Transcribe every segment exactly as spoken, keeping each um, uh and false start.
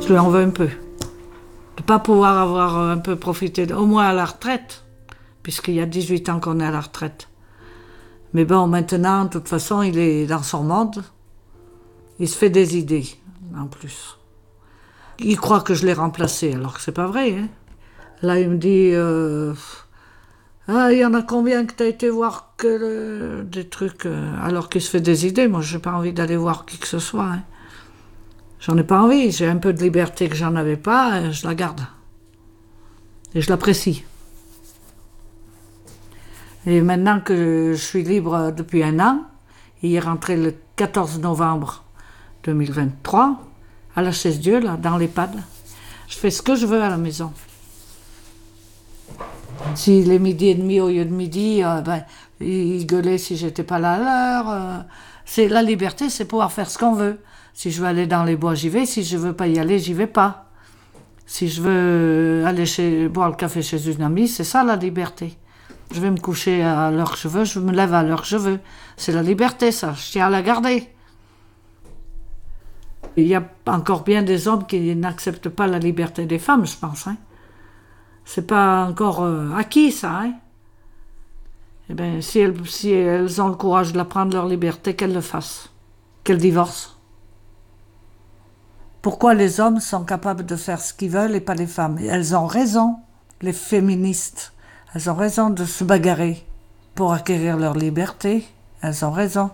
Je lui en veux un peu. De ne pas pouvoir avoir un peu profité, de, au moins à la retraite, puisqu'il y a dix-huit ans qu'on est à la retraite. Mais bon, maintenant, de toute façon, il est dans son monde. Il se fait des idées, en plus. Il croit que je l'ai remplacé, alors que c'est pas vrai. Hein. Là, il me dit... Euh, ah, il y en a combien que tu as été voir que le, des trucs... Euh, alors qu'il se fait des idées. Moi, j'ai pas envie d'aller voir qui que ce soit. Hein. J'en ai pas envie. J'ai un peu de liberté que j'en avais pas. Je la garde. Et je l'apprécie. Et maintenant que je suis libre depuis un an, il est rentré le quatorze novembre deux mille vingt-trois, à la Chaise-Dieu, là, dans l'EHPAD. Je fais ce que je veux à la maison. S'il est midi et demi au lieu de midi, euh, ben, il gueulait si j'étais pas là à l'heure. Euh, c'est, la liberté, c'est pouvoir faire ce qu'on veut. Si je veux aller dans les bois, j'y vais. Si je veux pas y aller, j'y vais pas. Si je veux aller chez, boire le café chez une amie, c'est ça la liberté. Je vais me coucher à l'heure que je veux, je me lève à l'heure que je veux. C'est la liberté, ça. Je tiens à la garder. Il y a encore bien des hommes qui n'acceptent pas la liberté des femmes, je pense. Hein. C'est pas encore euh, acquis, ça. Hein. Eh bien, si elles, si elles ont le courage de la prendre, leur liberté, qu'elles le fassent. Qu'elles divorcent. Pourquoi les hommes sont capables de faire ce qu'ils veulent et pas les femmes? Et elles ont raison, les féministes. Elles ont raison de se bagarrer pour acquérir leur liberté. Elles ont raison.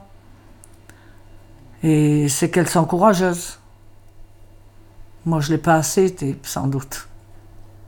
Et c'est qu'elles sont courageuses. Moi, je ne l'ai pas assez été, sans doute.